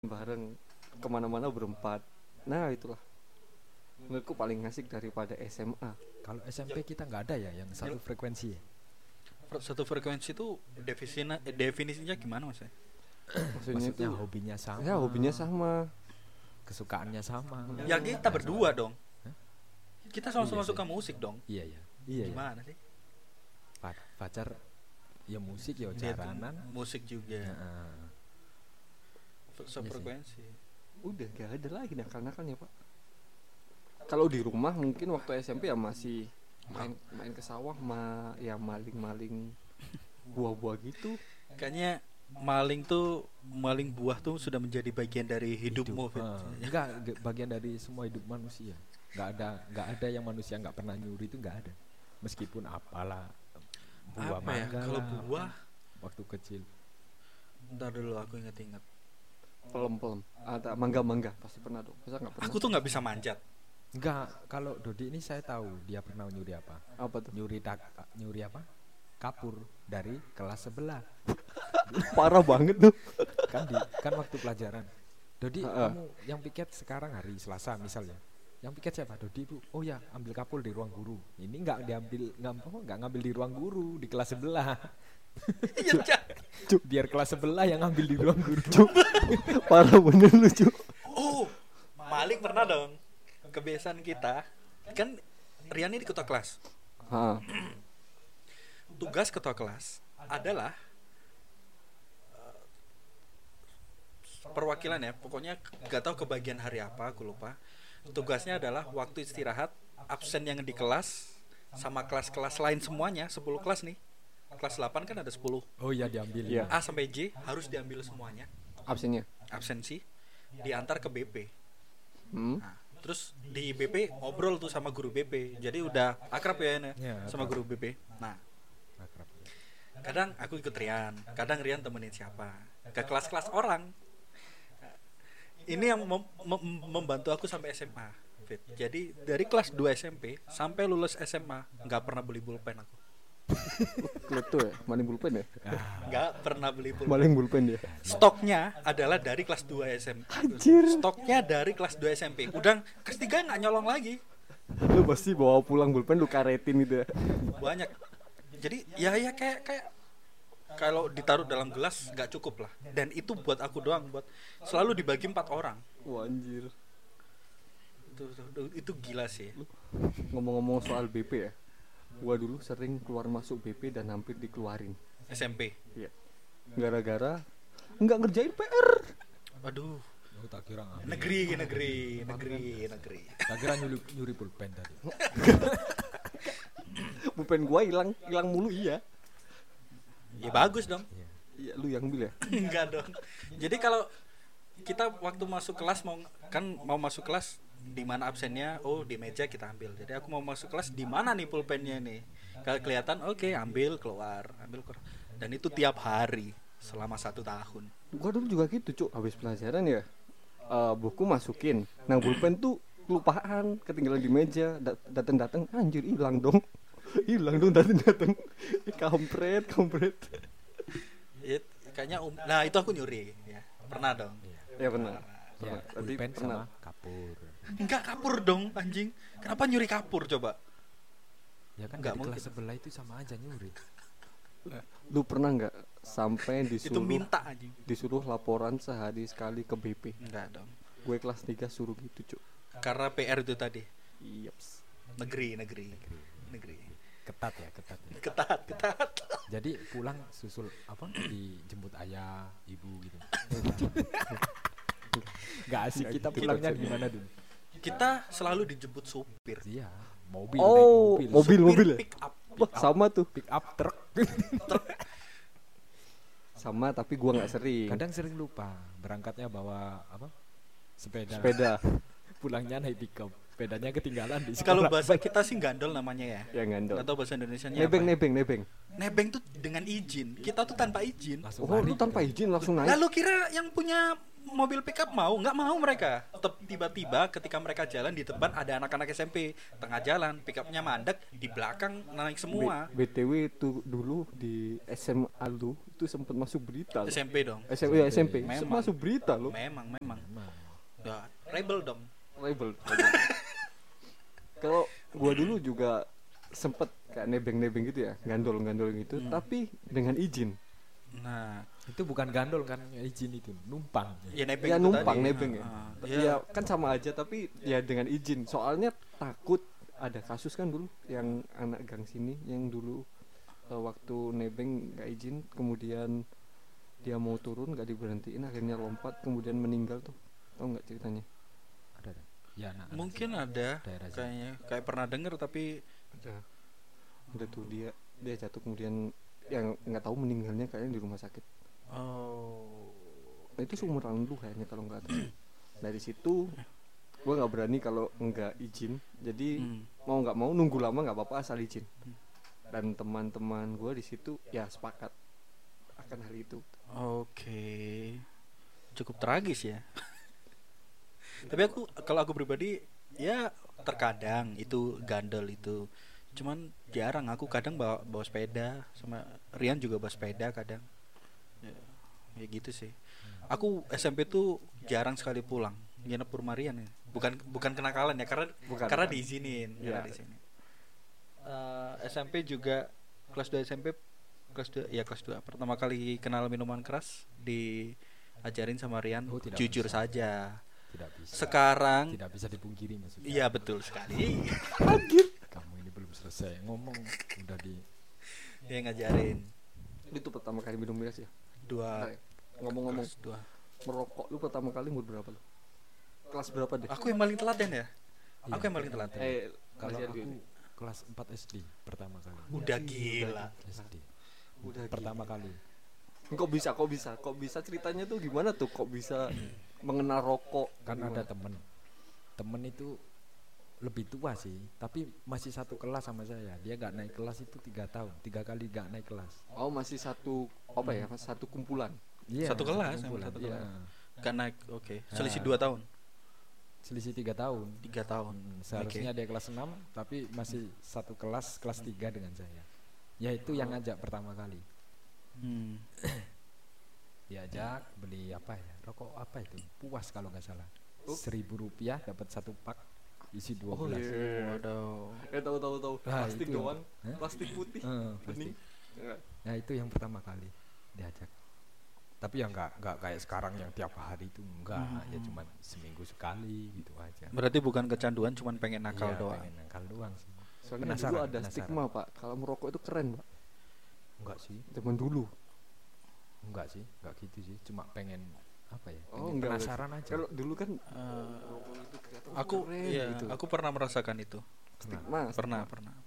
bareng kemana-mana berempat. Nah itulah menurutku paling asik daripada SMA. Kalau SMP kita nggak ada ya yang satu frekuensi ya? Satu frekuensi itu definisinya gimana mas? Maksudnya itu hobinya sama. ya hobinya sama. Kesukaannya sama. Ya kita berdua dong. Hah? Kita sama-sama Iya, suka musik dong. Iya ya. Iya. Gimana sih? Pacar ya musik ya Dia tuh jaranan. musik juga. Heeh. Sefrekuensi. Udah gak ada lagi nakal-nakalnya pak. Kalau di rumah mungkin waktu SMP ya masih main ke sawah ya maling-maling buah-buah gitu. Kayaknya maling buah tuh sudah menjadi bagian dari hidupmu. Fit. Enggak bagian dari semua hidup manusia. Enggak ada yang manusia enggak pernah nyuri itu enggak ada. Meskipun apalah buah Apa ya? mangga Kalau lah, buah, waktu kecil. ntar dulu aku ingat-ingat. Pelem-pelem ada mangga-mangga pasti pernah dong. Masa nggak pernah? Aku tuh nggak bisa manjat. Enggak, kalau Dodi ini saya tahu dia pernah nyuri apa? Apa tuh? Nyuri apa? Kapur dari kelas sebelah. Parah banget tuh. Kan waktu pelajaran. Dodi, kamu yang piket sekarang hari Selasa misalnya. Yang piket siapa? Dodi itu. Oh ya, ambil kapur di ruang guru. Ini enggak ngambil di ruang guru, di kelas sebelah. Iya, Biar kelas sebelah yang ngambil di ruang guru. Parah bener lu Cuk. Oh, maling pernah dong. Kebiasaan kita kan Rian ini ketua kelas. Tugas ketua kelas adalah perwakilan ya, pokoknya gak tahu kebagian hari apa, aku lupa. Tugasnya adalah waktu istirahat absen yang di kelas sama kelas-kelas lain semuanya, 10 kelas nih. Kelas 8 kan ada 10. Oh iya diambil. Iya. A sampai J harus diambil semuanya. Absennya. Absensi diantar ke BP. Hmm? Terus di BP ngobrol tuh sama guru BP. Jadi udah akrab ya ini Ya, sama akrab. guru BP. Nah, Akrab. kadang aku ikut Rian, kadang Rian temenin siapa. Ke kelas-kelas orang. Ini yang membantu aku sampai SMA. Fit. Jadi dari kelas 2 SMP sampai lulus SMA nggak pernah beli pulpen aku. Kleto ya, maling pulpen ya. Nggak pernah beli pulpen. Maling pulpen dia. Stoknya adalah dari kelas 2 SMP. Anjir. Stoknya dari kelas 2 SMP. Udah kelas 3 nggak nyolong lagi. Lu pasti bawa pulang pulpen lu karetin gitu ya. Banyak. Jadi ya kayak kalau ditaruh dalam gelas nggak cukup lah. Dan itu buat aku doang, buat selalu dibagi 4 orang. Wah anjir. Itu gila sih. Ngomong-ngomong soal BP ya. Gua dulu sering keluar masuk BP dan hampir dikeluarin. SMP. Iya. Gara-gara nggak ngerjain PR. Aduh. Oh, tak kira ngambil. Negeri. Tak kira nyuri pulpen tadi. Pulpen gua hilang mulu iya. Ya bagus dong. Iya lu yang ambil ya. Enggak dong. Jadi kalau kita waktu masuk kelas mau masuk kelas di mana absennya, oh di meja kita ambil. Jadi aku mau masuk kelas di mana nih pulpennya nih. Kalau kelihatan oke, ambil keluar. Dan itu tiap hari selama 1 tahun. Gua dulu juga gitu Cuk. Habis pelajaran ya buku masukin. Nah pulpen tuh kelupaan, ketinggalan di meja. Datang anjir hilang dong datang. Kampret. Kayaknya nah itu aku nyuri ya. Pernah dong. Ya benar. Ya, Berarti pulpen pernah. sama kapur. Enggak kapur dong anjing. Kenapa nyuri kapur coba? Ya kan Nggak dari mungkin. kelas sebelah itu sama aja nyuri. Lu pernah nggak sampai Itu minta anjing. disuruh laporan sehari sekali ke BP? Enggak dong. Gue kelas 3 suruh gitu Cuk. Karena PR itu tadi. Iyaps. Negeri. Ketat ya. Ketat. Jadi pulang susul apa? Dijemput ayah, ibu gitu. Gak asik kita pulangnya gimana dulu? Kita selalu dijemput supir. Iya, mobil. Oh, naik mobil ya? Pick up. Wah, sama tuh. Pick up truk. Sama tapi gua nggak sering. Kadang sering lupa berangkatnya bawa apa? Sepeda. Pulangnya naik pick up. Sepedanya ketinggalan di sekolah. Kalau bahasa kita sih gandol namanya ya. Ya ngandol. Atau bahasa Indonesianya Nebeng. Nebeng tuh dengan izin. Kita tuh tanpa izin. Langsung Oh, lari lu tanpa gitu. izin langsung naik. Lalu kira yang punya mobil pickup mau, nggak mau mereka. Tiba-tiba ketika mereka jalan di depan ada anak-anak SMP tengah jalan, pickupnya mandek, di belakang naik semua. BTW itu dulu di SMA lu itu sempat masuk berita loh. SMP dong. SMP Memang. masuk berita loh. Memang. Udah, rebel dong. Label. Kalau gua dulu juga sempet kayak nebeng gitu ya, gandol gitu, tapi dengan izin. Nah, Itu bukan gandol kan, izin itu, numpang. ya nebeng Ya itu numpang tadi. nebeng ya. Iya. Ya kan sama aja tapi ya dengan izin. Soalnya takut ada kasus kan dulu yang anak gang sini yang dulu waktu nebeng nggak izin, kemudian dia mau turun nggak diberhentiin, akhirnya lompat kemudian meninggal tuh. Tahu nggak ceritanya? Ada. Ya, anak-anak Mungkin sini. ada Daerah sini. kayaknya, kayak pernah denger tapi Udah tuh dia jatuh kemudian yang nggak tahu meninggalnya kayaknya di rumah sakit. Nah, itu seumuran lu kayaknya kalau nggak tahu. Dari situ gue nggak berani kalau nggak izin. Jadi mau nggak mau nunggu lama nggak apa-apa asal izin. Dan teman-teman gue di situ ya sepakat akan hal itu. Oke. Cukup tragis ya. Tapi kalau aku pribadi ya terkadang itu gandel itu. Cuman jarang, aku kadang bawa sepeda, sama Rian juga bawa sepeda kadang. Ya gitu sih. Aku SMP tuh jarang sekali pulang. Nginep rumah Rian ya. Bukan kenakalan ya, karena Bukan. diizinin, Iya. karena diizinin. SMP juga kelas 2 SMP, kelas 2 pertama kali kenal minuman keras diajarin sama Rian. Oh, tidak Jujur bisa. saja. Tidak bisa. Sekarang Tidak bisa dipungkiri maksudnya. iya betul sekali. Kamu ini belum selesai ngomong udah di Dia ngajarin Itu pertama kali minum miras ya. dua. Ngomong-ngomong Kelas 2. merokok lu pertama kali umur berapa lu? Kelas berapa deh? Aku yang paling telat ya. Aku Iya, yang paling telat. kalau Masih ada aku ini. kelas 4 SD pertama kali. Udah gila. SD. Udah Pertama kali. Kok bisa ceritanya tuh gimana tuh kok bisa mengenal rokok? Kan Gimana? ada temen itu lebih tua sih, tapi masih satu kelas sama saya. Dia nggak naik kelas itu 3 tahun, 3 kali nggak naik kelas. Oh masih satu apa ya? Satu kumpulan. Iya, Satu kelas, kumpulan, satu iya. kelas. Gak naik. Oke. Selisih Nah. 2 tahun. Selisih 3 tahun. 3 tahun. Seharusnya dia kelas 6 tapi masih satu kelas 3 dengan saya. Ya itu yang ngajak pertama kali. Hmm. Diajak beli apa ya? Rokok apa itu? Puas kalau nggak salah. Oh. Rp1.000 dapat satu pak isi 12. Oh iya. Waduh. Tahu. Nah, Plastik itu. doang. Hah? Plastik putih. Plastik. Bening. Ya. Nah itu yang pertama kali diajak. Tapi ya nggak kayak sekarang yang tiap hari itu enggak, ya cuma seminggu sekali gitu aja. Berarti bukan kecanduan, cuman pengen nakal Iya, doang. pengen nakal doang sih. Soalnya Penasaran, dulu ada penasaran. stigma pak. Kalau merokok itu keren pak. Enggak sih, Zaman dulu. enggak sih, enggak gitu sih. Cuma pengen apa ya? Oh, Pengen enggak, penasaran aja. Kalau dulu kan Eh, merokok itu kelihatan aku keren iya, gitu. aku pernah merasakan itu. Stigma. Pernah.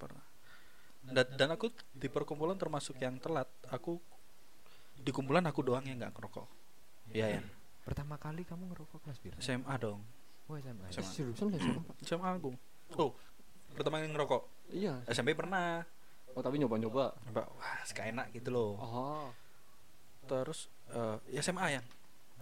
Dan aku di perkumpulan termasuk yang telat. Aku di kumpulan aku doang yang nggak ngerokok. Iya ya. Pertama kali kamu ngerokok kelas berapa? SMA dong. Oh SMA. SMA. Seriusan nggak sih pak? SMA aku. Oh, pertama kali ngerokok. Iya. SMP pernah. Oh tapi nyoba. Mbak, wah, suka enak gitu loh. Oh. Terus ya SMA ya.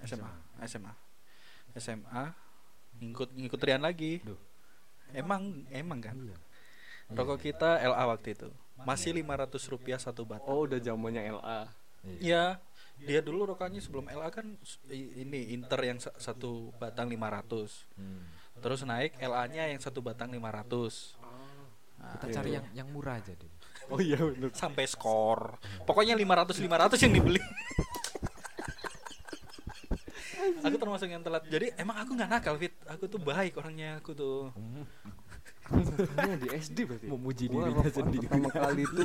SMA ngikut Rian lagi. Duh. Emang kan. Iya. Rokok kita LA waktu itu. Masih Rp500 satu batang. Oh udah zamannya LA. Ya, dia dulu rokoknya sebelum LA kan ini Inter yang satu batang 500. Terus naik LA-nya yang satu batang 500. Nah, Kita cari yang murah aja deh. Oh iya benar. sampai skor. Pokoknya 500 yang dibeli. Aku termasuk yang telat. Jadi emang aku nggak nakal, Fit. Aku tuh baik orangnya, aku tuh. Kamu di SD berarti. Memuji Gua dirinya rokokan sendiri. Pertama kali itu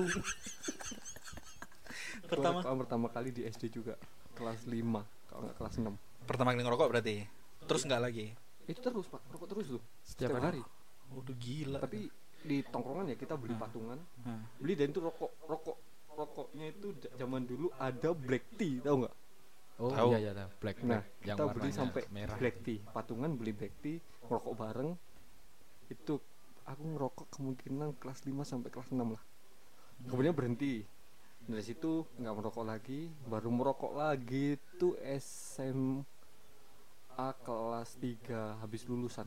Pertama pertama kali di SD juga kelas 5 kalau nggak kelas 6. pertama kali ngerokok berarti. Terus nggak lagi. Itu terus pak, rokok terus tuh Setiap hari. Waduh gila. Tapi di tongkrongan ya kita beli patungan, Nah, beli dan itu rokoknya itu zaman dulu ada black tea, tahu nggak? Oh Tahu. iya tahu. Black. Nah yang kita beli warnanya sampai merah. black tea, patungan beli black tea, ngerokok bareng. Itu aku ngerokok kemungkinan kelas 5 sampai kelas 6 lah. Kemudian berhenti. Dari situ nggak merokok lagi, baru merokok lagi itu SMA kelas 3 habis lulusan.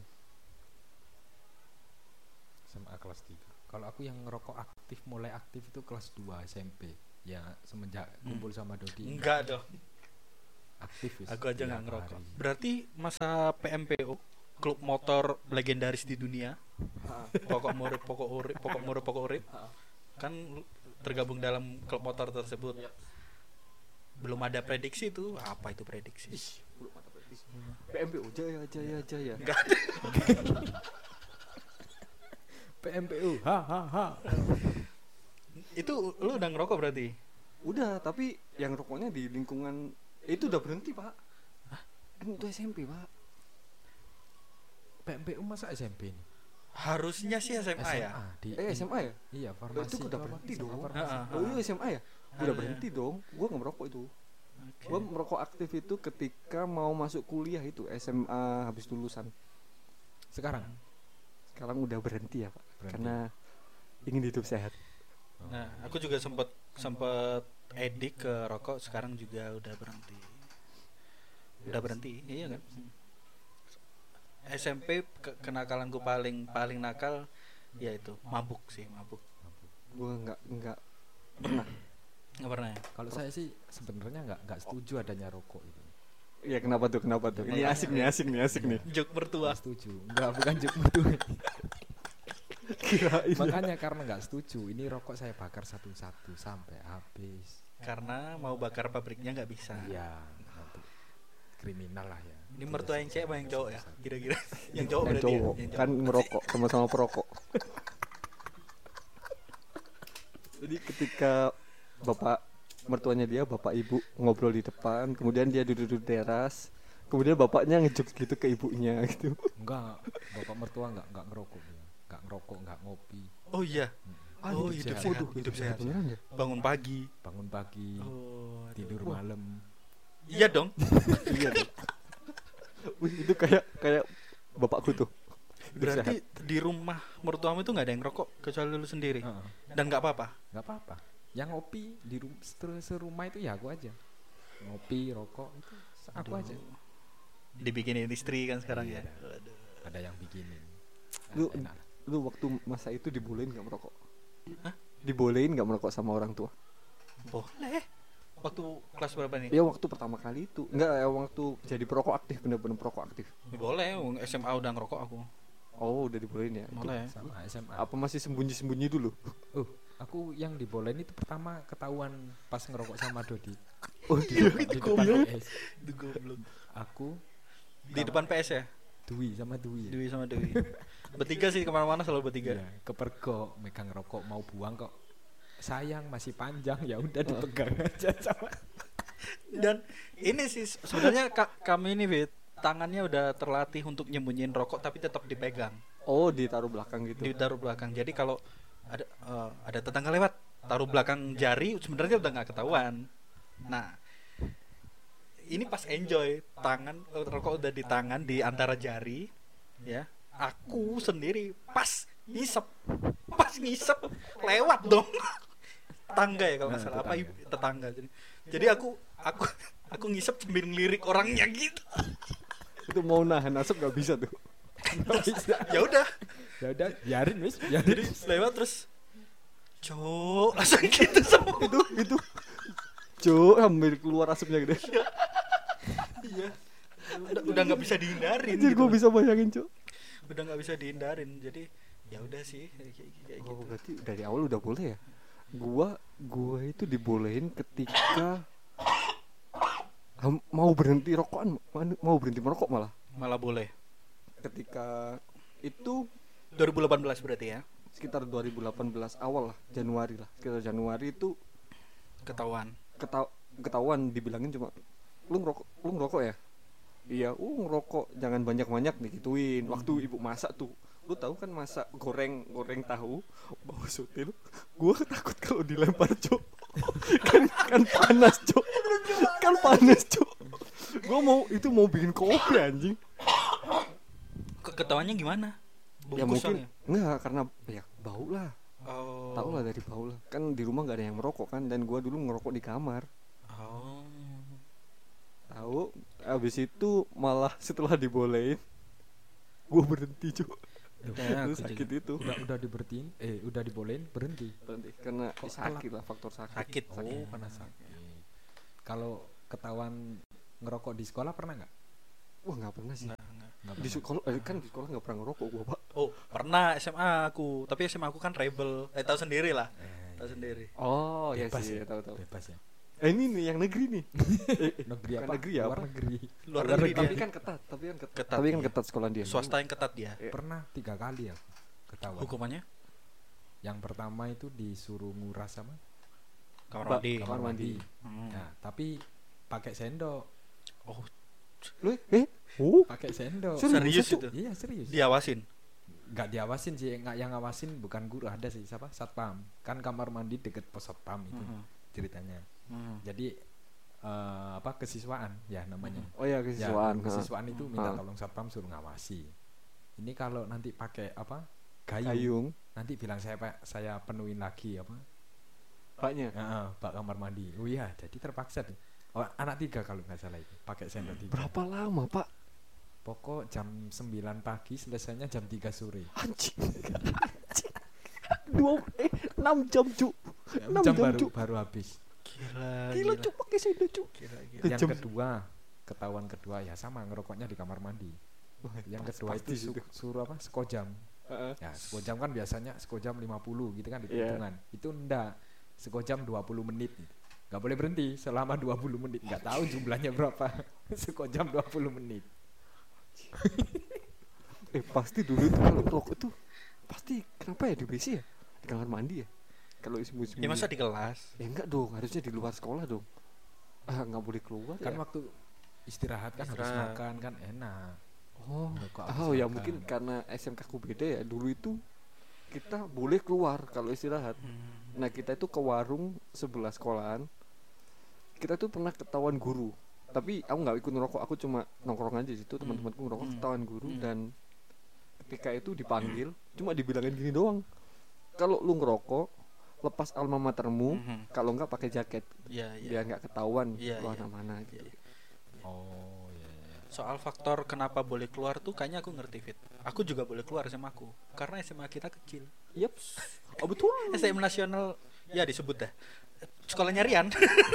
SMA kelas 3. Kalau aku yang ngerokok aktif, mulai aktif itu kelas 2 SMP. Ya semenjak kumpul sama Dodi. Enggak dong. Aktif wis. Aku aja tiap nggak ngerokok. hari. Berarti masa PMPO, klub motor legendaris di dunia. Pokok Murip, kan tergabung dalam klub motor tersebut. Belum ada prediksi tuh. Apa itu prediksi? Belum ada prediksi. PMPO jaya. Enggak ada. PMPU. Ha. Itu lu udah ngerokok berarti? Udah, tapi yang rokoknya di lingkungan itu udah berhenti, Pak. Kan itu SMP, Pak. PMPU masa SMP ini? Harusnya sih SMA ya. SMA ya? Iya, farmasi. Itu udah berhenti dong. Heeh. Oh iya SMA ya? Udah berhenti dong. Gua nggak merokok itu. Oke. Gua merokok aktif itu ketika mau masuk kuliah itu SMA habis lulusan. Sekarang Sekarang udah berhenti ya, Pak. Berhenti. Karena ingin hidup sehat. Nah, aku juga sempet edik ke rokok, sekarang juga udah berhenti. Udah berhenti, iya kan? SMP kenakalanku paling nakal yaitu mabuk. Gua nggak Nggak pernah ya? kalau saya sih sebenarnya nggak setuju adanya rokok itu. Iya, kenapa tuh? Ini asik nih. Jok mertua. Nggak setuju. Bukan juk mutu. Kirain. Makanya karena nggak setuju, ini rokok saya bakar satu-satu sampai habis. Karena mau bakar pabriknya nggak bisa. Iya, nanti kriminal lah ya. Ini mertua yang cewek apa yang cowok ya? Kira-kira yang cowok Yang berarti ya? cowok Yang kan merokok, sama-sama perokok. Jadi ketika bapak mertuanya dia, bapak ibu ngobrol di depan, kemudian dia duduk di teras, kemudian bapaknya ngejok gitu ke ibunya gitu. Enggak, bapak mertua enggak ngerokok ya. Enggak ngerokok, enggak ngopi. Oh iya. Oh, hidup hidup sehat. sehat. Waduh, Hidup sehat. beneran ya? Bangun pagi. Bangun pagi, Oh, aduh. tidur malam. Iya dong. Iya dong. Wih, itu kayak bapakku tuh. Hidup Berarti sehat. di rumah mertuamu itu nggak ada yang rokok kecuali lu sendiri. Heeh. Dan nggak apa-apa. Enggak apa-apa. Yang ngopi di serumah itu ya aku aja. Ngopi, rokok itu aku Aduh. aja. Dibikinin istri kan sekarang Iya. ya. Waduh. Ada yang bikinin. Lu Enak. lu waktu masa itu dibolehin nggak merokok? Hah? Dibolehin nggak merokok sama orang tua? Boleh. Waktu kelas berapa nih? Ya waktu pertama kali itu. Enggak, ya waktu jadi perokok aktif, bener-bener perokok aktif. Boleh, SMA udah ngerokok aku. Oh, udah dibolehin ya. Itu Boleh. Sama SMA. apa masih sembunyi-sembunyi dulu? Aku yang dibolehin itu pertama ketahuan pas ngerokok sama Dodi. Oh, Di depan PS. Itu goblok. Aku Di depan PS ya? Dwi sama Dwi. Dewi sama Dewi. Bertiga sih, kemana-mana selalu bertiga. Iya, kepergok megang rokok mau buang kok. Sayang masih panjang, ya udah dipegang aja sama. Dan ini sih sebenarnya kami ini Fit, tangannya udah terlatih untuk nyembunyiin rokok tapi tetap dipegang, Oh, ditaruh belakang gitu. ditaruh belakang. Jadi kalau ada tetangga lewat, taruh belakang jari, sebenarnya udah nggak ketahuan. Nah, ini pas enjoy, rokok udah di tangan di antara jari, ya. Aku sendiri pas ngisep lewat dong. Tetangga ya kalau nggak salah, apa tetangga. tetangga. Jadi aku ngisep sambil ngelirik orangnya gitu. Itu mau nahan asap nggak bisa tuh. Ya udah, Ya udah, biarin wis, biarin. jadi lewat terus cok langsung gitu semua. itu Cuk, hampir keluar asapnya gitu. Iya, udah nggak bisa dihindarin Anjir, gitu. gua bisa bayangin, Cuk. Udah nggak bisa dihindarin, jadi ya udah sih kayak Oh, gitu. berarti dari awal udah boleh ya? Gua itu dibolehin ketika mau berhenti rokokan, mau berhenti merokok malah. Malah boleh. Ketika itu 2018 berarti ya, sekitar 2018 awal lah, Januari lah. Sekitar Januari itu ketahuan. ketahuan dibilangin cuma lu ngerokok ya? Iya, ngerokok, jangan banyak-banyak digituin. Waktu ibu masak tuh, lu tahu kan masak goreng tahu bau sutil. Gua takut kalau dilempar, Cuk. kan panas, Cuk. Kan panas, Cuk. Gua mau bikin kopi anjing. Ketahuannya gimana? Ya mungkin Bungkusannya? enggak, karena ya bau lah. Oh. Tahu lah dari bau lah. Kan di rumah gak ada yang merokok kan, dan gua dulu ngerokok di kamar. Oh. Tahu Abis itu malah setelah dibolehin gue berhenti Cuk. Ya, Itu aku sakit juga. itu. Udah diberhentiin, udah dibolehin berhenti. Berhenti karena Kok sakit lah, faktor sakit. Sakit. Oh, karena sakit. Kalau ketahuan ngerokok di sekolah pernah nggak? Wah nggak pernah sih. Enggak. Nggak Di pernah. sekolah kan di sekolah nggak pernah ngerokok gue pak. Oh, pernah SMA aku. Tapi SMA aku kan rebel. Tahu sendiri lah. Tahu sendiri. Oh ya Bebas sih ya? tahu-tahu. Bebas ya. Ini nih yang negeri nih. Negeri bukan apa? negeri ya, Luar apa? negeri. Luar Tapi negeri tapi dia. kan ketat, tapi kan ketat. Ketat, Tapi kan iya. ketat sekolah dia. Swasta yang ketat dia. Iya. Pernah 3 kali ya ketahuan. Hukumannya Yang pertama itu disuruh nguras sama kamar Ba- mandi. kamar mandi. Hmm. Nah, tapi pakai sendok. Oh, Lu Pakai sendok. serius Cuk? itu. Iya, serius. Diawasin. Nggak diawasin sih, nggak yang ngawasin bukan guru, ada sih siapa? Satpam. Kan kamar mandi deket pos satpam itu Mhm. ceritanya. Hmm. Jadi kesiswaan ya namanya. Oh ya kesiswaan. Ya, kesiswaan itu minta Ha. tolong satpam suruh ngawasi. Ini kalau nanti pakai apa? Gayung. Gayung. Nanti bilang saya penuhin lagi apa? Paknya. Bak kamar mandi. Oh iya, jadi terpaksa deh. Oh, anak 3 kalau nggak salah itu pakai sendok 3. Berapa lama pak? Pokok jam 9 pagi selesainya jam 3 sore. Anjing. 6 jam Cuk. 6 Jam jam baru Cuk. baru habis. Gila Cuk pakai sendok Cuk. Gila. Yang Kejam. kedua, ketahuan kedua ya sama ngerokoknya di kamar mandi. Yang kedua pasti itu itu. suruh apa? Sekojam. Heeh. Ya, sekojam kan biasanya sekojam 50 gitu kan Iya. hitungan. Itu enggak. Sekojam 20 menit. Nggak boleh berhenti selama 20 menit. Nggak tahu jumlahnya berapa. Sekojam 20 menit. Pasti dulu tuh kalau rokok tuh pasti kenapa ya di WC ya? Di kamar mandi ya? Kalau sembunyi-sembunyi. Ya masa di kelas? Ya enggak dong, harusnya di luar sekolah dong. Nggak boleh keluar Kan ya? waktu istirahat kan habis Istirahat. makan kan enak. Oh, Ngerokok habis ya makan. mungkin karena SMK ku beda ya. Dulu itu kita boleh keluar kalau istirahat. Hmm. Nah kita itu ke warung sebelah sekolahan. Kita tuh pernah ketahuan guru. Tapi aku nggak ikut ngerokok, aku cuma nongkrong aja situ. Teman-temanku ngerokok, Hmm. ketahuan guru Hmm. dan ketika itu dipanggil, cuma dibilangin gini doang. Kalau lu ngerokok, lepas alma matermu. Mhm. Kalau nggak pakai jaket, Iya, iya. biar nggak ketahuan Iya, lu iya. mana gitu. Iya. Oh iya. Soal faktor kenapa boleh keluar tuh kayaknya aku ngerti Fit. Aku juga boleh keluar SMA aku karena SMA kita kecil. Yep. Oh betul. SMA nasional ya disebut dah. Sekolahnya Rian.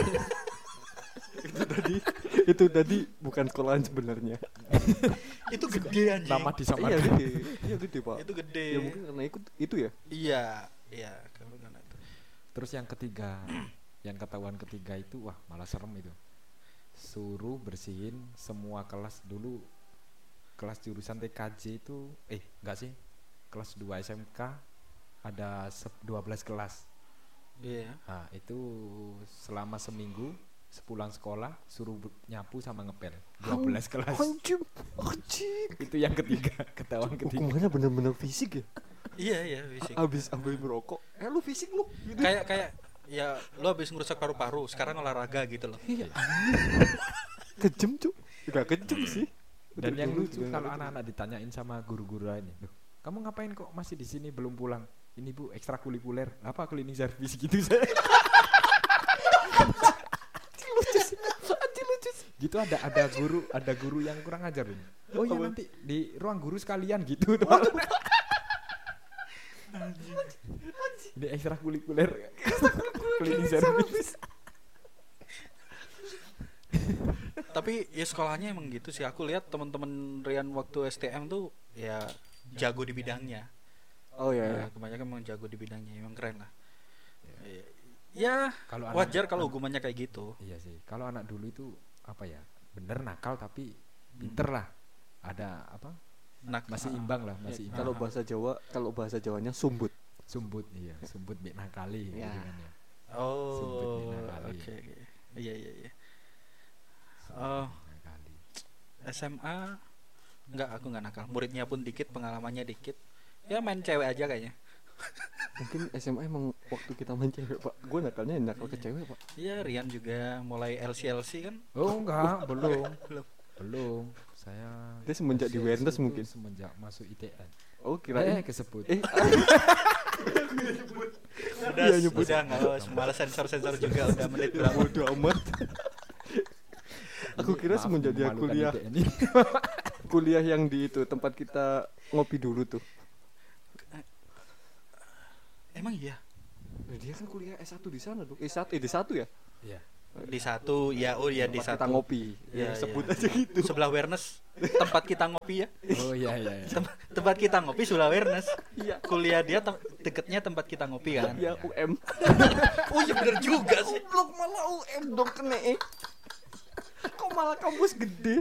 Itu tadi bukan sekolahan sebenarnya. Itu gede anjing. Nama Iya disamarkan. gede, iya gede pak. Itu gede. Ya mungkin karena ikut itu ya. Iya, iya, karena itu. Terus yang ketiga, yang ketahuan ketiga itu wah malah serem itu. Suruh bersihin semua kelas dulu. Kelas jurusan TKJ itu enggak sih. Kelas 2 SMK ada 12 kelas. Iya. Nah, itu selama seminggu sepulang sekolah suruh nyapu sama ngepel 12 kelas. Anjing, anjing. Itu yang ketiga, ketahuan ketiga. Hukumannya bener-bener fisik ya. Iya, iya, fisik. Abis merokok, lu fisik lu. Gitu. Kayak ya lo habis ngerusak paru-paru, sekarang olahraga gitu loh. Iya. Kejem cuk. Gak kejem sih. Dan yang Dulu lucu juga kalau nggak anak-anak ditanyain sama guru-guru lainnya, "Loh, kamu ngapain kok masih di sini belum pulang?" "Ini Bu, ekstrakurikuler." "Apa cleaning service?" Gitu saya. Gitu ada guru yang kurang ajar ini. "Oh iya Apa? nanti di ruang guru sekalian gitu." Ini ekstrakurikuler cleaning service. Tapi ya sekolahnya emang gitu sih. Aku lihat teman-teman Rian waktu STM tuh ya jago di bidangnya. Oh iya. Ya, kebanyakan emang jago di bidangnya, emang keren lah. Ya, Kalau wajar kalau hukumannya kayak gitu. Iya sih. Kalau anak dulu itu apa ya? Bener nakal tapi pinter lah. Ada apa? Masih imbang lah, masih imbang. Kalau bahasa Jawanya sumbut. Sumbut, iya, sumbut bik nakali Ya. gitu kan ya. Sumpit Oh, nih, oke. nakali. Iya, iya, iya. Sumbut Oh, bik nakali. SMA enggak, aku enggak nakal. Muridnya pun dikit, pengalamannya dikit. Ya main cewek aja kayaknya. Mungkin SMA emang waktu kita main cewek pak. Gue nakalnya nakal ke cewek pak. Iya, Rian juga mulai LC kan? Oh enggak, belum. Belum. Belum. Saya Dia semenjak di Wenders itu mungkin. semenjak masuk ITN. Oh kirain. Kesebut. Udah, Iya, nyebut. udah enggak malas sensor juga udah menit berapa. Bodoh amat. Aku kira Maaf, semenjak dia memalukan kuliah ide ini. kuliah yang di itu tempat kita ngopi dulu tuh. Emang iya Nah, dia kan kuliah S1 di sana dong. S1 di satu ya? Iya. di satu ya, oh ya di Tempat satu kita ngopi. Ya, Ya, sebut ya. aja gitu. Sebelah awareness tempat kita ngopi ya. Oh iya iya. Tempat kita ngopi sebelah awareness. Iya. Kuliah dia deketnya tempat kita ngopi kan. Ya UM. Oh iya bener juga sih. Goblok malah UM dong kene. Kok malah kampus gede?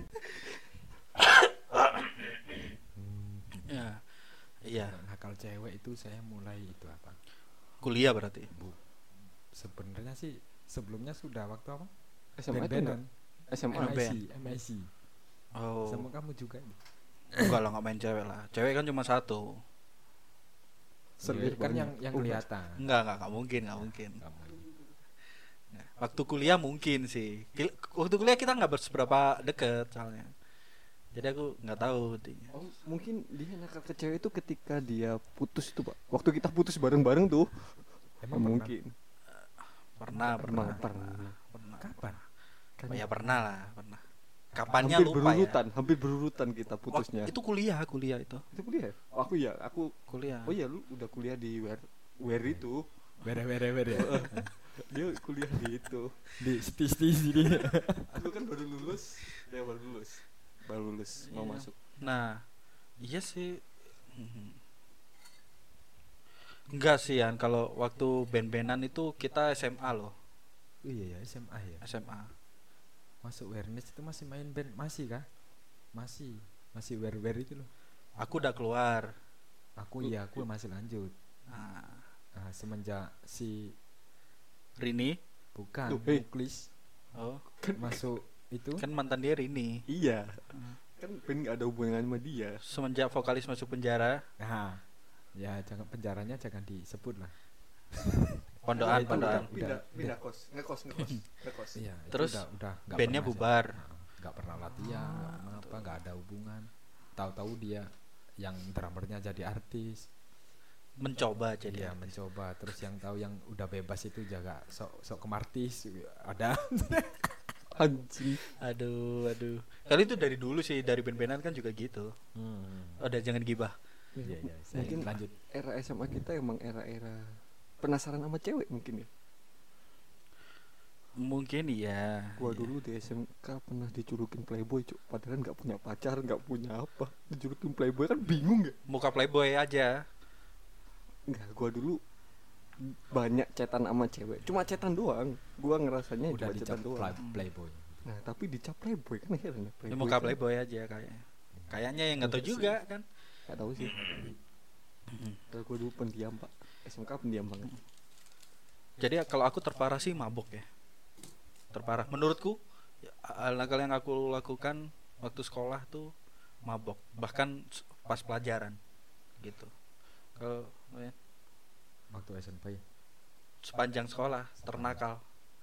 Ya. Iya, Nakal cewek itu saya mulai itu apa? kuliah berarti. Sebenarnya sih sebelumnya sudah waktu apa? SMA itu Band-bandan. SMA. MIC. Oh. Sama kamu juga ini. Enggak lah, nggak main cewek lah. Cewek kan cuma satu. Serius Kan banget. yang kelihatan. Nggak mungkin, nggak mungkin. Kamu. Nah, waktu kuliah mungkin sih. Waktu kuliah kita nggak seberapa deket soalnya. Jadi aku nggak tahu. Oh, mungkin dia nakal ke cewek itu ketika dia putus itu, Pak. Waktu kita putus bareng-bareng tuh. Emang Mungkin. Pernah. Pernah. Kapan? Kan Ya pernah lah, pernah. Kapannya hampir lupa berurutan, ya. hampir berurutan kita putusnya. Itu kuliah itu. Itu kuliah ya? Aku Kuliah. oh iya, lu udah kuliah di where itu. Bere. Dia kuliah di itu. Di sti sini. Aku kan baru lulus. Baru lulus mau Iya. masuk. Nah, iya sih. Enggak sih Yan, kalau waktu band-bandan itu kita SMA loh, Oh iya ya SMA ya. SMA. Masuk awareness itu masih main band masih kah? Masih wear itu loh. Aku udah keluar. Aku masih lanjut. Nah, Nah, semenjak si Rini, bukan Tuh, hei. Muklis oh, masuk itu kan mantan dia Rini. Iya. Kan Ben nggak ada hubungan sama dia. Semenjak vokalis masuk penjara, nah ya jangan penjaranya jangan disebut lah. pondokan, Itu pondokan. Pindah kos, ngekos. Iya itu Terus udah nggak bandnya pernah bubar. nggak pernah latihan nggak ada hubungan, tahu-tahu dia yang drummernya jadi artis. Mencoba jadi. Iya mencoba, terus yang tahu yang udah bebas itu jaga sok kemartis ada. Anjing. Aduh. Kali itu dari dulu sih, dari band-bandan kan juga gitu. Udah jangan gibah. Iya saya Mungkin lanjut. era SMA kita emang era-era penasaran sama cewek mungkin ya. Mungkin iya. Gua Iya. dulu di SMK pernah dijulukin playboy, Cuk. Padahal nggak punya pacar, nggak punya apa. Dijulukin playboy kan bingung ya? Muka playboy aja. Enggak, gua dulu banyak chatan sama cewek. Cuma chatan doang. Gua ngerasanya Udah cuma dicap chatan doang. playboy. Nah, tapi dicap playboy kan heran ya. Ini muka kan playboy aja kayaknya. Kayaknya yang nggak tahu Enggak juga kan. nggak tahu sih. Kalau gua dulu pendiam, Pak. SMK pendiam banget. Jadi kalau aku terparah sih mabok ya. Terparah menurutku nakal yang aku lakukan waktu sekolah tuh mabok, bahkan pas pelajaran gitu. Kalau ya, Waktu SMP sepanjang sekolah ternakal.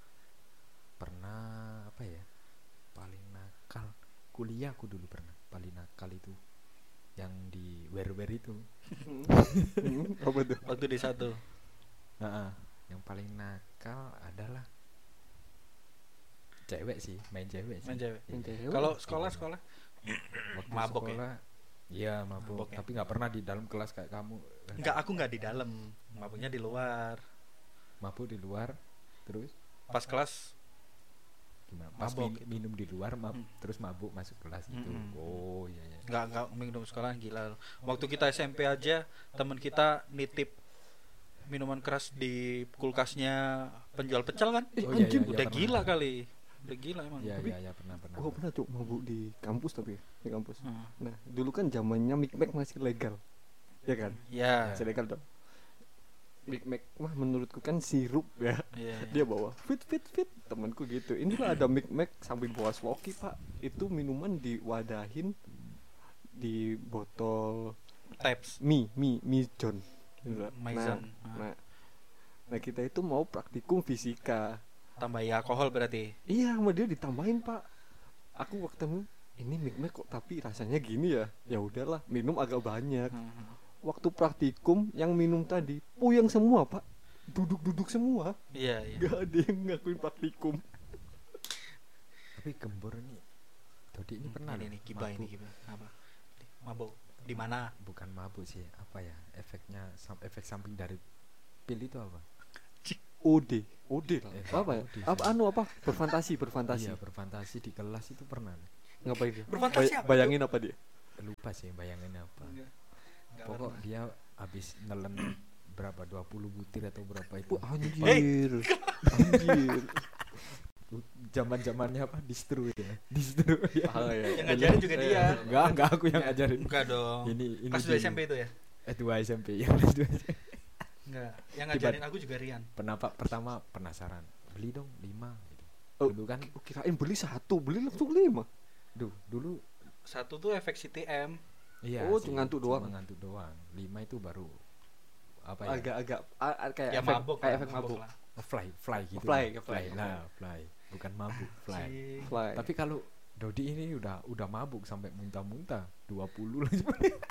pernah apa ya, paling nakal kuliah aku dulu pernah paling nakal itu yang di wear itu. Apa tuh? Waktu di satu. Yang paling nakal adalah cewek sih, main cewek sih. Main cewek. Yang cewek. Kalau sekolah Waktu mabok ya? sekolah, iya mabok, Mabok ya? tapi nggak pernah di dalam kelas kayak kamu. enggak, aku enggak di dalam, mabuknya di luar. Mabuk di luar, terus Pas kelas gimana? Pas Mabok gitu. minum di luar, terus mabuk masuk kelas itu. Mm-mm. Oh iya iya. enggak minum sekolah, gila. Waktu kita SMP aja teman kita nitip minuman keras di kulkasnya penjual pecel kan. Eh, Oh, iya, anjing. iya, Udah pernah. gila kali. Udah gila emang. Iya Tapi iya pernah. Gua pernah, Cuk, mabuk di kampus tapi ya, di kampus. Hmm. Nah, dulu kan zamannya Mic Mac masih legal. Ya kan? Ya. Masih legal dong. Mic Mac mah menurutku kan sirup ya. Iya. Dia bawa fit temanku gitu. Inilah ada Mic Mac sambil bawa swoki, Pak. Itu minuman diwadahin di botol Taps. mie John. Gitu. Maison. Nah, kita itu mau praktikum fisika. Tambahi alkohol berarti. Iya, sama dia ditambahin, Pak. Aku waktu itu ini Mic Mac kok tapi rasanya gini ya. Ya udahlah, minum agak banyak. Waktu praktikum yang minum tadi puyeng semua, Pak. Duduk semua. Iya. Gak ada yang ngakuin praktikum. Tapi gembor ini Dodi ini pernah ini loh nih gibah ini mabuk. gibah apa mabuk di mana Bukan mabuk sih, apa ya? Efeknya efek samping dari pil itu apa? OD lah. Eh, Apa ya? OD sih. Apa? Berfantasi. Iya, berfantasi di kelas itu pernah. Ngapain dia? Berfantasi apa Bayangin apa dia? Lupa sih bayangin apa. Enggak Pokok pernah. dia habis nelen berapa 20 butir atau berapa itu. Anjir. Anjir. Zaman-zamannya apa? Distro itu ya. Distro ya. Ah, ya. yang ngajarin juga dia Enggak aku yang ngajarin. enggak dong Ini kelas 2 dulu. SMP itu ya 2 SMP ya. Kelas 2 SMP. enggak yang ngajarin aku juga Rian Pertama penasaran. Beli dong 5 gitu. Oh, Dulu kan kirain beli 1, beli langsung 5. dulu satu tuh efek CTM iya. Oh, sih, ngantuk cuma doang. ngantuk doang. 5 itu baru apa ya? Agak kayak ya efek mabok kayak lah, efek mabuk. lah. Fly gitu. Fly, lah. fly. Nah, fly. Bukan mabuk, fly. Cing. Fly. Tapi kalau Dodi ini udah mabuk sampai muntah-muntah 20 lah.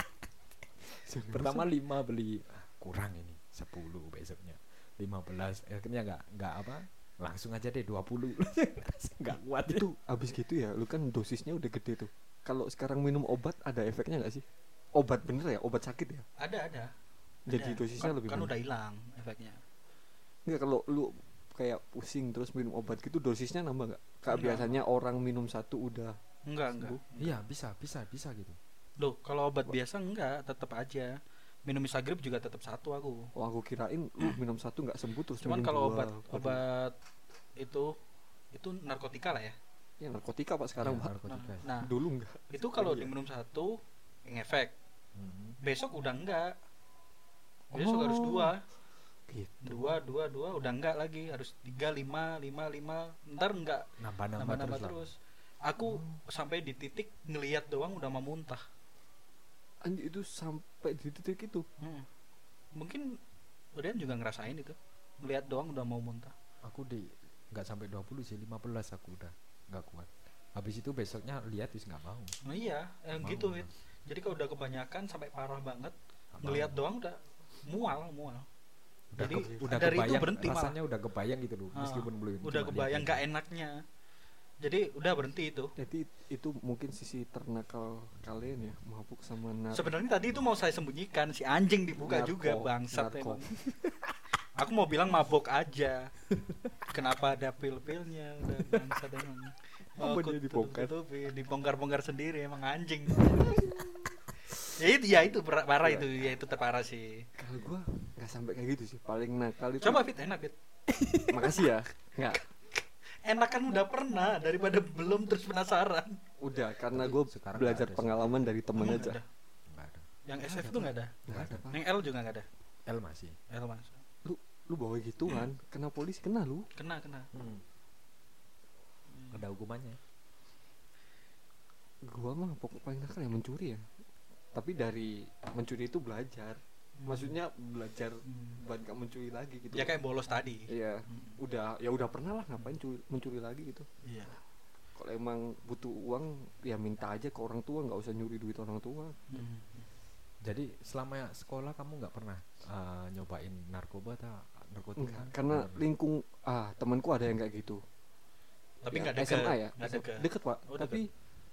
Pertama 5 beli kurang ini 10 besoknya 15 akhirnya nggak apa langsung aja deh 20 nggak kuat Itu abis gitu ya, lu kan dosisnya udah gede tuh. Kalau sekarang minum obat ada efeknya nggak sih? Obat bener ya, obat sakit ya? ada Jadi Ada. dosisnya kan, lebih kan banyak. udah hilang efeknya Enggak, kalau lu kayak pusing terus minum obat gitu dosisnya nambah nggak? Kayak Enggak. biasanya orang minum 1 udah enggak sembuh. iya bisa gitu. loh kalau obat biasa enggak tetap aja minum Isagrip juga tetap 1 aku Oh, aku kirain lu minum 1 nggak sembuh terus cuman minum kalau 2. obat itu narkotika lah ya Ya narkotika Pak sekarang, Iya, Pak. narkotika. nah Dulu enggak. itu kalau Iya. diminum 1 ngefek Mhm. besok udah enggak besok Oh. harus 2 Gitu. 2 udah enggak lagi harus 3 5 ntar enggak nambah nambah terus lah. terus aku sampai di titik ngelihat doang udah mau muntah Anjir, itu sampai di titik itu. mungkin Rian juga ngerasain itu ngelihat doang udah mau muntah Aku nggak sampai 20 sih 15 aku udah nggak kuat. Habis itu besoknya lihat wis nggak mau. nah iya Mau, gitu Mas. Wit. Jadi kalau udah kebanyakan sampai parah banget Nggak ngelihat mau. doang udah mual Udah jadi udah dari itu kebayang berhenti malah rasanya udah kebayang gitu loh Ah, meskipun belum udah cuma kebayang lihat nggak aja. enaknya jadi udah berhenti itu Jadi itu mungkin sisi ternakal kalian ya, mabuk sama sebenarnya tadi itu mau saya sembunyikan si anjing dibuka Narko, juga bangsat narko. emang aku mau bilang mabok aja kenapa ada pil-pilnya udah bangsat emang Apa aku dia dibongkar? dibongkar sendiri emang anjing ya itu parah itu ya itu terparah sih Kalau gua nggak sampai kayak gitu sih. Paling nakal itu. coba Fit enak Fit Makasih ya. Enggak. enak kan udah pernah daripada belum terus penasaran Udah, karena Tapi gue sekarang belajar nggak ada sih. pengalaman dari temen Emang aja. nggak ada? Nggak ada. yang SF itu nggak ada Nggak ada, Pak. yang L juga nggak ada L masih. L mas Lu bawa gituan, kena polisi kena lu. kena Ada hukumannya. Gua mah pokok paling nakal yang mencuri ya. Tapi dari mencuri itu belajar. Maksudnya belajar buat gak mencuri lagi gitu. ya kayak bolos tadi Iya, udah pernah lah ngapain mencuri lagi gitu. iya Kalau emang butuh uang ya minta aja ke orang tua, nggak usah nyuri duit orang tua. Jadi selama sekolah kamu nggak pernah nyobain narkoba atau narkotika? Enggak, karena lingkung temanku ada yang kayak gitu. tapi Ya, nggak deket SMA ya, nggak deket deket Pak. Oh, Tapi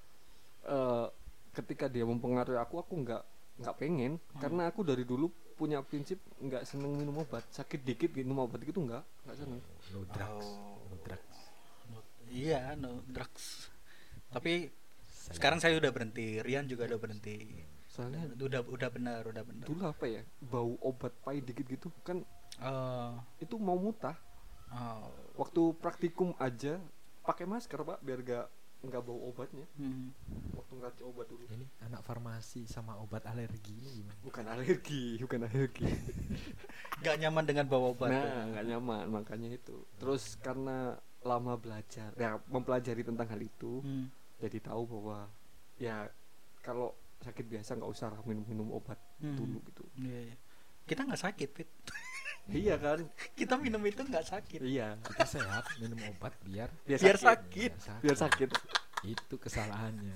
ketika dia mempengaruhi aku nggak pengen karena aku dari dulu punya prinsip nggak seneng minum obat. Sakit dikit minum obat gitu nggak seneng. No drugs. Oh. No drugs. iya no drugs tapi sekarang saya udah berhenti Rian juga udah berhenti Soalnya udah benar dulu apa ya, bau obat pahit dikit gitu kan itu mau muntah. Waktu praktikum aja pakai masker Pak biar nggak bau obatnya. Waktu ngeracik obat dulu. Ini anak farmasi sama obat alergi ini gimana? Bukan alergi. Gak nyaman dengan bawa obat Nah, nggak nyaman makanya itu. Terus karena lama belajar, ya mempelajari tentang hal itu, jadi tahu bahwa ya kalau sakit biasa nggak usah minum obat dulu gitu. Iya. Kita nggak sakit Fit Iya kan? kita minum itu nggak sakit Iya. Kita sehat minum obat biar biar sakit Biar sakit. Itu kesalahannya.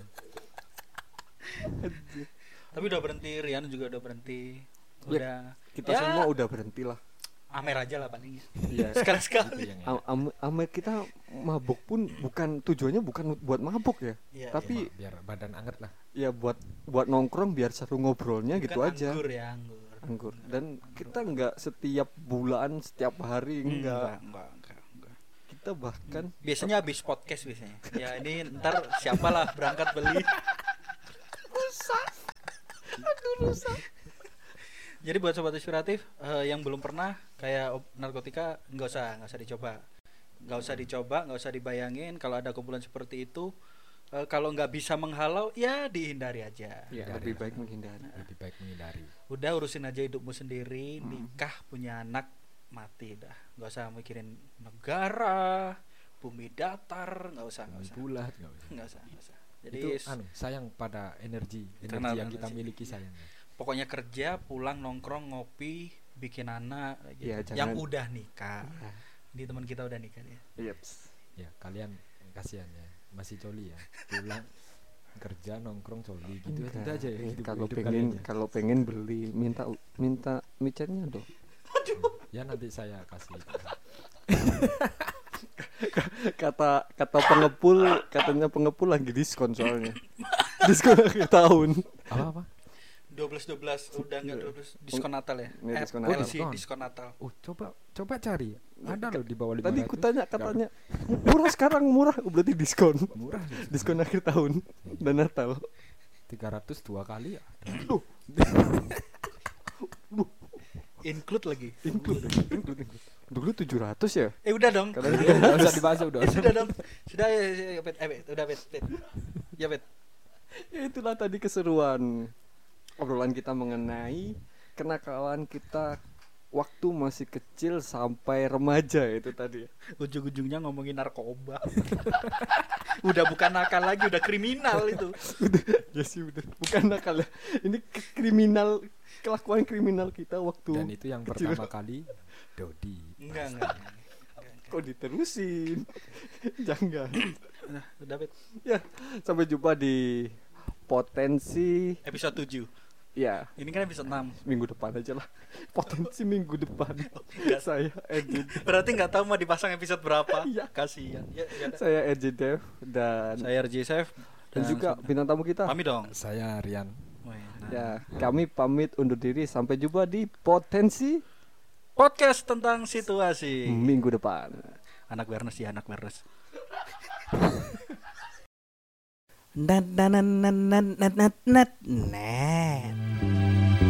tapi udah berhenti Rian juga udah berhenti Ya, udah Kita Ya. semua udah berhenti lah. Amer aja lah paling. Iya. Sekali-sekali. Ame kita mabuk pun bukan tujuannya bukan buat mabuk ya. Iya, Tapi biar badan anget lah. ya buat nongkrong biar seru ngobrolnya bukan gitu aja. Anggur ya, anggur. Dan kita nggak setiap bulan, setiap hari enggak. Enggak. Kita bahkan Biasanya habis podcast biasanya. Ya ini ntar siapalah berangkat beli. Rusak. Jadi buat sobat inspiratif yang belum pernah kayak narkotika nggak usah dicoba, nggak usah dibayangin kalau ada kumpulan seperti itu. Kalau nggak bisa menghalau ya dihindari aja. ya, lebih baik menghindari. Udah urusin aja hidupmu sendiri, nikah, punya anak, mati dah. Nggak usah mikirin negara, bumi datar, nggak usah. Bulat Nggak usah. Jadi itu sayang pada energi yang kita miliki sayang. Pokoknya kerja, pulang nongkrong, ngopi, bikin anak gitu. Ya, Yang udah nikah. Ya. Ini teman kita udah nikah ya. Yeps. Ya, kalian kasihan ya. Masih coli ya. Pulang kerja nongkrong coli gitu aja ya. Kalau pengen beli minta micernya dong. Ya nanti saya kasih. Katanya pengepul lagi diskon soalnya. Diskon akhir tahun. Apa? 12 udah enggak 12 diskon Natal ya? Diskon Natal. Diskon Natal. Oh, coba cari. Ada loh di bawah 500. Tadi ku tanya katanya murah berarti diskon. Murah. Diskon akhir tahun dan Natal. 300 2 kali ya. Include lagi. Dulu 700 ya? Udah dong. Enggak usah dibahas udah. Sudah dong. Sudah ya, Bet. Udah, Bet. Ya, Bet. Ya itulah tadi keseruan obrolan kita mengenai kenakalan kita waktu masih kecil sampai remaja itu tadi. Ujung-ujungnya ngomongin narkoba. Udah bukan nakal lagi, udah kriminal itu. Ya sih udah bukan nakal ya. Ini kelakuan kriminal kita waktu. Dan itu yang kecil. pertama kali Dodi. Enggak. Kok diterusin? Jangan. Udah, Bet. Ya, sampai jumpa di potensi Episode 7. ya. Ini kan episode 6. Minggu depan aja lah. Potensi minggu depan. Saya Edit. Berarti enggak tahu mau dipasang episode berapa. Iya. Kasihan. Ya. Saya Edit Dev dan Saya RJ Chef dan juga bintang tamu kita. Pamit dong. Saya Rian. Ya, kami pamit undur diri. Sampai jumpa di potensi Podcast tentang situasi minggu depan. Anak Wernes. Net.